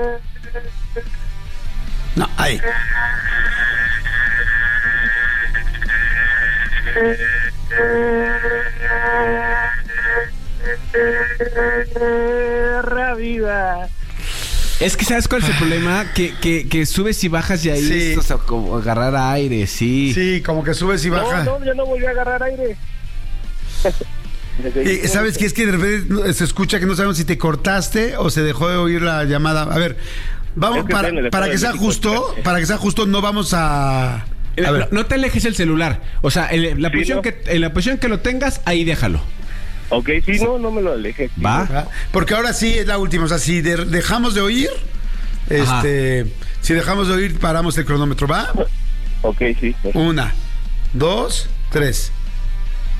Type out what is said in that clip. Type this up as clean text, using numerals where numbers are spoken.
No, ahí. Viva. Es que ¿sabes cuál es el problema? Que subes y bajas y ahí Sí. o sea, como agarrar aire, sí. Sí, como que subes y bajas. No, yo no volví a agarrar aire. ¿Sabes qué? Es que de repente se escucha que no sabemos si te cortaste o se dejó de oír la llamada. A ver, vamos, Es que para, estoy en el para Estado que de sea México, justo, espérate. para que sea justo, no vamos a ver. No te alejes el celular. O sea, en la Sí, posición ¿no? en la posición que lo tengas, ahí déjalo. Ok, sí, no me lo aleje. ¿Va? ¿Va? Porque ahora sí es la última. O sea, si dejamos de oír, Ajá. si dejamos de oír, paramos el cronómetro. ¿Va? Ok, sí. 1, 2, 3.